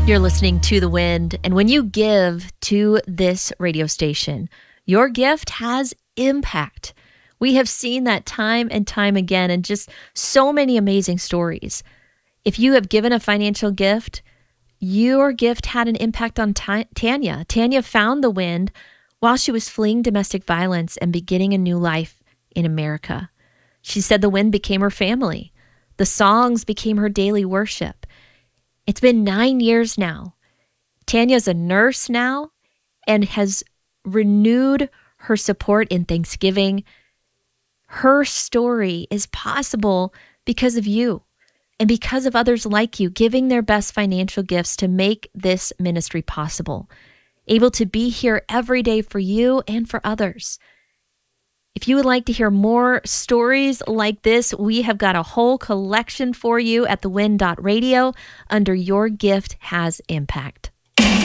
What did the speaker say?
You're listening to The Wind, and when you give to this radio station, your gift has impact. We have seen that time and time again, and just so many amazing stories. If you have given a financial gift, your gift had an impact on Tanya. Tanya found The Wind while she was fleeing domestic violence and beginning a new life in America. She said The Wind became her family. The songs became her daily worship. It's been 9 years now. Tanya's a nurse now and has renewed her support in Thanksgiving. Her story is possible because of you and because of others like you giving their best financial gifts to make this ministry possible, able to be here every day for you and for others. If you would like to hear more stories like this, we have got a whole collection for you at thewind.radio under Your Gift Has Impact.